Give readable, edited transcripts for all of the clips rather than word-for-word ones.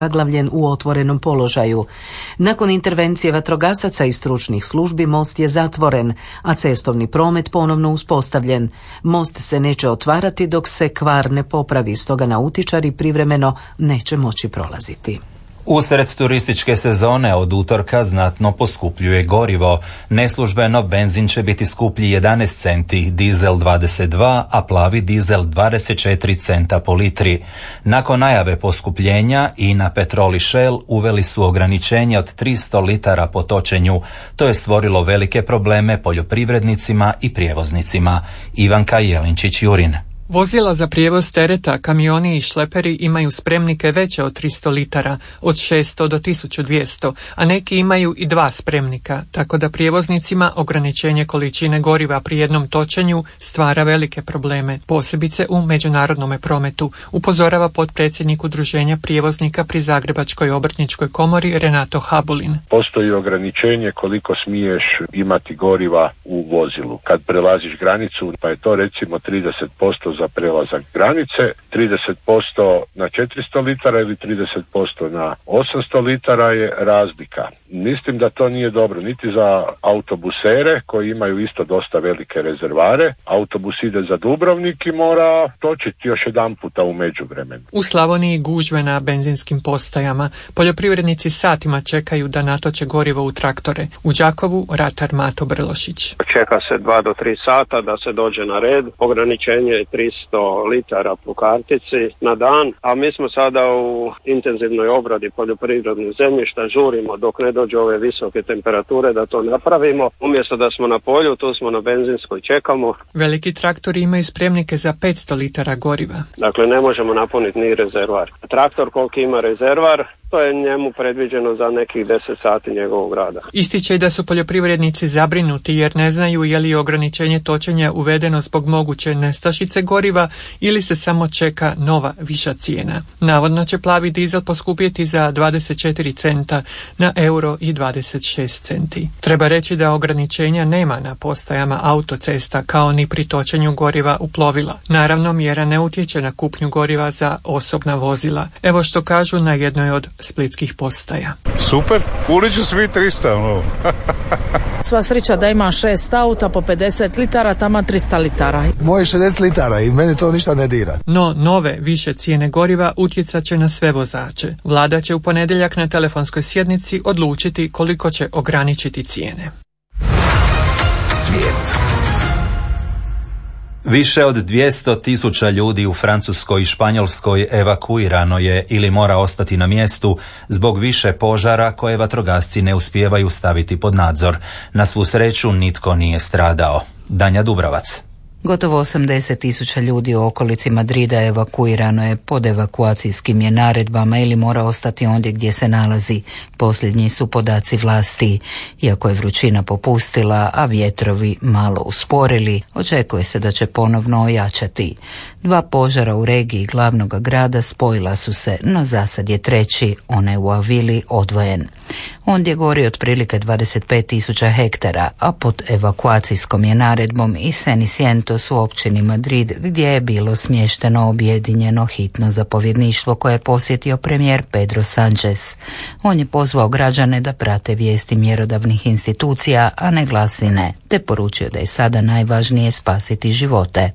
zaglavljen u otvorenom položaju. Nakon intervencije vatrogasaca i stručnih službi most je zatvoren, a cestovni promet ponovno uspostavljen. Most se neće otvarati dok se kvar ne popravi, stoga nautičari privremeno neće moći prolaziti. Usred turističke sezone od utorka znatno poskupljuje gorivo. Neslužbeno benzin će biti skuplji 11 centi, dizel 22, a plavi dizel 24 centa po litri. Nakon najave poskupljenja INA, Petrol i Shell uveli su ograničenje od 300 litara po točenju. To je stvorilo velike probleme poljoprivrednicima i prijevoznicima. Ivanka Jelinčić-Jurin. Vozila za prijevoz tereta, kamioni i šleperi imaju spremnike veće od 300 litara, od 600 do 1200, a neki imaju i 2 spremnika, tako da prijevoznicima ograničenje količine goriva pri jednom točenju stvara velike probleme, posebice u međunarodnom prometu, upozorava potpredsjednik Udruženja prijevoznika pri Zagrebačkoj obrtničkoj komori Renato Habulin. Postoji ograničenje koliko smiješ imati goriva u vozilu. Kad prelaziš granicu, pa je to recimo 30% za prelazak granice, 30% na 400 litara ili 30% na 800 litara je razlika. Mislim da to nije dobro niti za autobusere koji imaju isto dosta velike rezervare. Autobus ide za Dubrovnik i mora točiti još jedan puta u međuvremenu. U Slavoniji gužve na benzinskim postajama. Poljoprivrednici satima čekaju da natoče gorivo u traktore. U Đakovu ratar Mato Brlošić. Čeka se 2 do 3 sata da se dođe na red. Ograničenje je 300 litara po kartici na dan, a mi smo sada u intenzivnoj obradi poljoprivrednih zemljišta, žurimo dok ne dođu ove visoke temperature da to napravimo. Umjesto da smo na polju, tu smo na benzinskoj, čekamo. Veliki traktori imaju spremnike za 500 litara goriva. Dakle, ne možemo napuniti ni rezervar. Traktor koliki ima rezervar, to je njemu predviđeno za nekih 10 sati njegovog rada. Ističe da su poljoprivrednici zabrinuti jer ne znaju je li ograničenje točenja uvedeno zbog moguće nestašice goriva ili se samo čeka nova viša cijena. Navodno će plavi dizel poskupjeti za 24 centa na euro i 26 centi. Treba reći da ograničenja nema na postajama autocesta kao ni pri točenju goriva u plovila. Naravno, mjera ne utječe na kupnju goriva za osobna vozila. Evo što kažu na jednoj od splitskih postaja. Super, punit ću svi 300. Sva sreća da ima 6 auta po 50 litara, tamo 300 litara. Moje 60 litara i meni to ništa ne dira. No, nove više cijene goriva utjecat će na sve vozače. Vlada će u ponedjeljak na telefonskoj sjednici odlučiti koliko će ograničiti cijene. Svijet. Više od 200.000 ljudi u Francuskoj i Španjolskoj evakuirano je ili mora ostati na mjestu zbog više požara koje vatrogasci ne uspijevaju staviti pod nadzor. Na svu sreću nitko nije stradao. Danja Dubravac. Gotovo 80.000 ljudi u okolici Madrida evakuirano je pod evakuacijskim je naredbama ili mora ostati ondje gdje se nalazi. Posljednji su podaci vlasti. Iako je vrućina popustila, a vjetrovi malo usporili, očekuje se da će ponovno ojačati. 2 požara u regiji glavnog grada spojila su se, no zasad je treći, onaj u Avili, odvojen. Ondje gori otprilike 25.000 hektara, a pod evakuacijskom je naredbom i Cenicientos u općini Madrid, gdje je bilo smješteno objedinjeno hitno zapovjedništvo koje je posjetio premijer Pedro Sánchez. On je pozvao građane da prate vijesti mjerodavnih institucija, a ne glasine, te poručio da je sada najvažnije spasiti živote.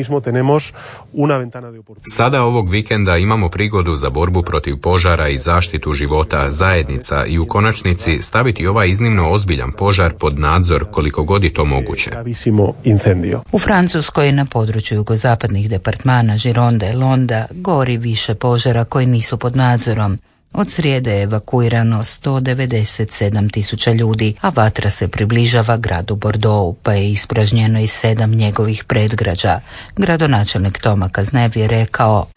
Sada ovog vikenda imamo prigodu za borbu protiv požara i zaštitu života zajednica i u konačnici staviti ovaj iznimno ozbiljan požar pod nadzor koliko god je to moguće. U Francuskoj na području jugozapadnih departmana Gironde i Londa gori više požara koji nisu pod nadzorom. Od srijede je evakuirano 197.000 ljudi, a vatra se približava gradu Bordeaux, pa je ispražnjeno i 7 njegovih predgrađa. Gradonačelnik Thomas Cazeneuve je rekao: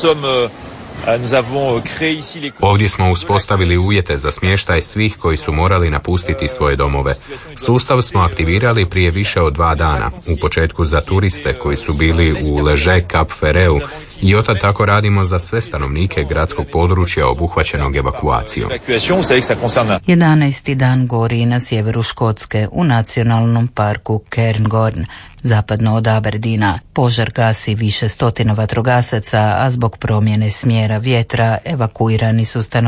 Ovdje smo uspostavili uvjete za smještaj svih koji su morali napustiti svoje domove. Sustav smo aktivirali prije više od 2 dana. U početku za turiste koji su bili u Leže Cap Ferreu I otad tako radimo za sve stanovnike gradskog područja obuhvaćenog evakuacijom. 11. dan gori na sjeveru Škotske u nacionalnom parku Cairngorm, zapadno od Aberdeena. Požar gasi više stotina vatrogasaca, a zbog promjene smjera vjetra evakuirani su stanovnici